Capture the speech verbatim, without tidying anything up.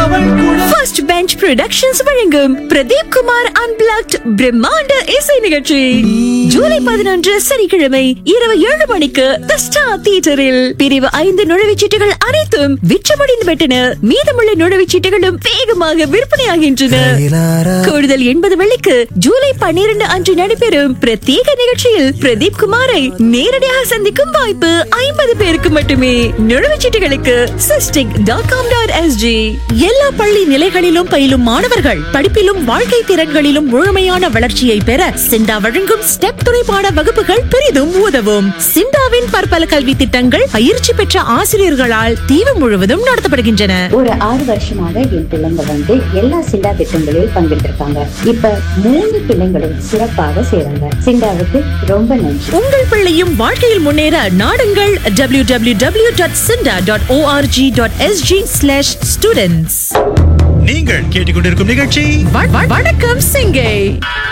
First bench productions வழங்கும் Pradeep Kumar unblocked பிரம்மாண்ட இசை நிகழ்ச்சி ஜூலை பதினொன்று சனிக்கிழமை இரவு ஏழு மணிக்கு தி ஸ்டார் தியேட்டரில். பிரிவு ஐந்து நுழைவுச்சீட்டுகள் அனைத்தும் விற்று முடிந்து விட்டன. மீதமுள்ள நுழைவுச்சீட்டுகளும் வேகமாக விற்பனையாகின்றன. கூடுதல் எண்பது வெள்ளிக்கு ஜூலை பன்னிரண்டு அன்று நடைபெறும் பிரத்யேக நிகழ்ச்சியில் பிரதீப் குமாரை நேரடியாக சந்திக்கும் வாய்ப்பு ஐம்பது பேருக்கு மட்டுமே. நுழைவுச்சீட்டுகளுக்கு cystic dot com dot SG. எல்லா பள்ளி நிலைகளிலும் பயிலும் மாணவர்கள் படிப்பிலும் வாழ்க்கை திறன்களிலும் முழுமையான வளர்ச்சியை பெற சிண்டா வழங்கும் ஸ்டெப் துணைப்பாட வகுப்புகள் பெரிதும் உதவும். சிண்டாவின் பற்பல கல்வி திட்டங்கள் பயிற்சி பெற்ற ஆசிரியர்களால் தீவு முழுவதும் நடத்தப்படுகின்றன. ஒரு ஆறு வருஷமாக என் பிள்ளைங்க வந்து எல்லா சிண்டா திட்டங்களில் பங்கெடுத்திருக்காங்க. இப்ப மூன்று பிள்ளைங்களும் சிறப்பாக செய்றாங்க. சிண்டாவுக்கு ரொம்ப நன்றி. உங்கள் பிள்ளையும் வாழ்க்கையில் முன்னேற நாடுங்கள் W W W dot சிண்டா dot O R G dot SG slash students. நீங்கள் கேட்டுக்கொண்டிருக்கும் நிகழ்ச்சி வணக்கம் சிங்கை.